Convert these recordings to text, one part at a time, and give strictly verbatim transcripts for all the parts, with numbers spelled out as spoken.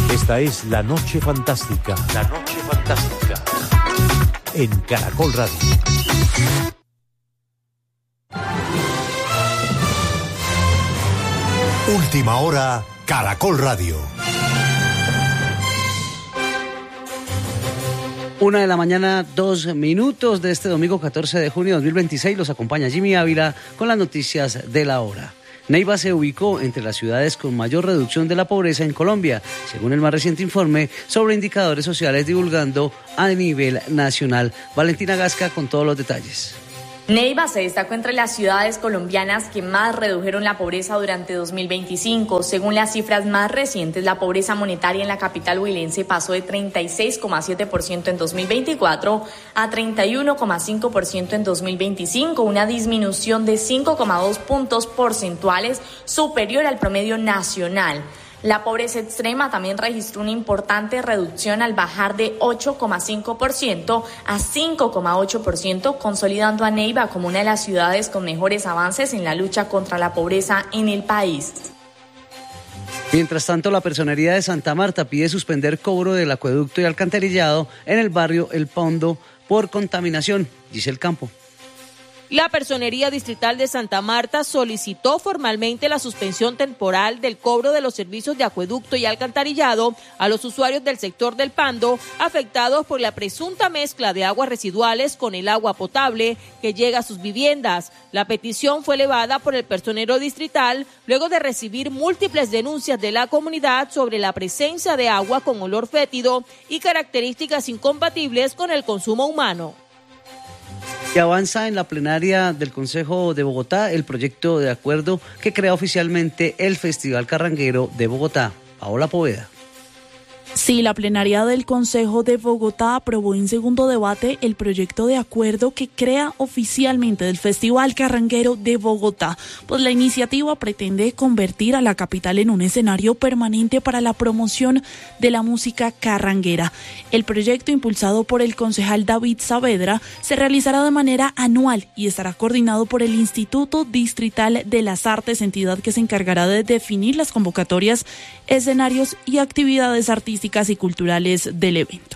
Esta es La Noche Fantástica. La Noche Fantástica. En Caracol Radio. Última hora, Caracol Radio. Una de la mañana, dos minutos de este domingo catorce de junio de dos mil veintiséis. Los acompaña Jimmy Ávila con las noticias de la hora. Neiva se ubicó entre las ciudades con mayor reducción de la pobreza en Colombia, según el más reciente informe sobre indicadores sociales divulgando a nivel nacional. Valentina Gasca con todos los detalles. Neiva se destacó entre las ciudades colombianas que más redujeron la pobreza durante dos mil veinticinco. Según las cifras más recientes, la pobreza monetaria en la capital huilense pasó de treinta y seis coma siete por ciento en dos mil veinticuatro a treinta y uno coma cinco por ciento en dos mil veinticinco, una disminución de cinco coma dos puntos porcentuales superior al promedio nacional. La pobreza extrema también registró una importante reducción al bajar de ocho coma cinco por ciento a cinco coma ocho por ciento, consolidando a Neiva como una de las ciudades con mejores avances en la lucha contra la pobreza en el país. Mientras tanto, la Personería de Santa Marta pide suspender cobro del acueducto y alcantarillado en el barrio El Pondo por contaminación. Giselle Campo. La Personería Distrital de Santa Marta solicitó formalmente la suspensión temporal del cobro de los servicios de acueducto y alcantarillado a los usuarios del sector del Pando afectados por la presunta mezcla de aguas residuales con el agua potable que llega a sus viviendas. La petición fue elevada por el personero distrital luego de recibir múltiples denuncias de la comunidad sobre la presencia de agua con olor fétido y características incompatibles con el consumo humano. Y avanza en la plenaria del Consejo de Bogotá el proyecto de acuerdo que crea oficialmente el Festival Carranguero de Bogotá. Paola Poveda. Sí, la plenaria del Consejo de Bogotá aprobó en segundo debate el proyecto de acuerdo que crea oficialmente el Festival Carranguero de Bogotá. Pues la iniciativa pretende convertir a la capital en un escenario permanente para la promoción de la música carranguera. El proyecto, impulsado por el concejal David Saavedra, se realizará de manera anual y estará coordinado por el Instituto Distrital de las Artes, entidad que se encargará de definir las convocatorias, escenarios y actividades artísticas y culturales del evento.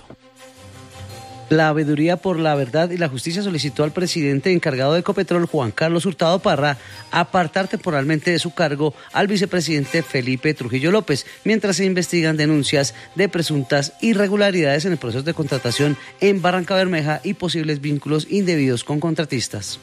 La Veeduría por la Verdad y la Justicia solicitó al presidente encargado de Ecopetrol, Juan Carlos Hurtado Parra, apartar temporalmente de su cargo al vicepresidente Felipe Trujillo López, mientras se investigan denuncias de presuntas irregularidades en el proceso de contratación en Barranca Bermeja y posibles vínculos indebidos con contratistas.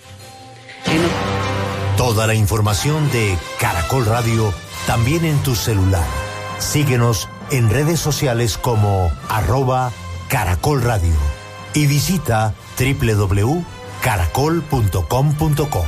En... Toda la información de Caracol Radio también en tu celular. Síguenos en redes sociales como arroba Caracol Radio y visita doble u doble u doble u punto caracol punto com punto co.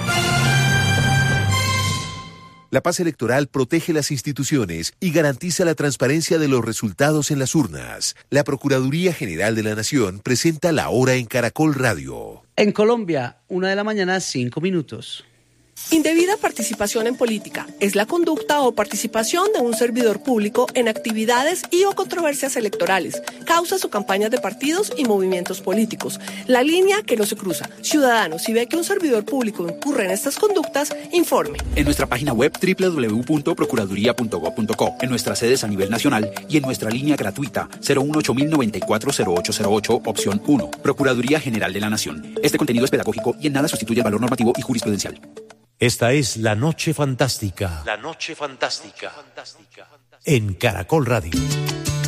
La paz electoral protege las instituciones y garantiza la transparencia de los resultados en las urnas. La Procuraduría General de la Nación presenta la hora en Caracol Radio. En Colombia, una de la mañana, cinco minutos. Indebida participación en política es la conducta o participación de un servidor público en actividades y o controversias electorales, causas o campañas de partidos y movimientos políticos. La línea que no se cruza. Ciudadano, si ve que un servidor público incurre en estas conductas, informe. En nuestra página web doble u doble u doble u punto procuraduría punto gob punto co, en nuestras sedes a nivel nacional y en nuestra línea gratuita cero uno ocho mil noventa y cuatro cero ocho cero ocho, opción uno. Procuraduría General de la Nación. Este contenido es pedagógico y en nada sustituye el valor normativo y jurisprudencial. Esta es La Noche Fantástica. La Noche Fantástica. En Caracol Radio.